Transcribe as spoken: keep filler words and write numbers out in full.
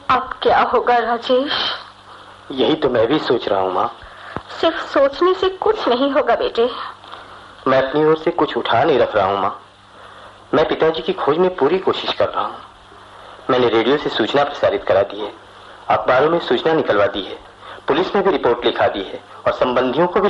अब क्या होगा राजेश? यही तो मैं भी सोच रहा हूँ माँ। सिर्फ सोचने से कुछ नहीं होगा बेटे। मैं अपनी ओर से कुछ उठा नहीं रख रहा हूँ माँ। मैं पिताजी की खोज में पूरी कोशिश कर रहा हूँ। मैंने रेडियो से सूचना प्रसारित करा दी है, अखबारों में सूचना निकलवा दी है, पुलिस में भी रिपोर्ट लिखा दी है और संबंधियों को भी